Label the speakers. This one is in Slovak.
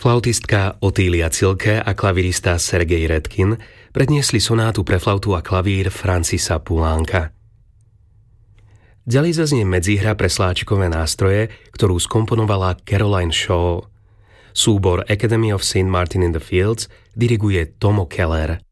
Speaker 1: Flautistka Otília Cilke a klavirista Sergej Redkin predniesli sonátu pre flautu a klavír Francisa Poulenca. Ďalej zaznie medzihra pre sláčikové nástroje, ktorú skomponovala Caroline Shaw. Súbor Academy of St. Martin in the Fields diriguje Tomo Keller.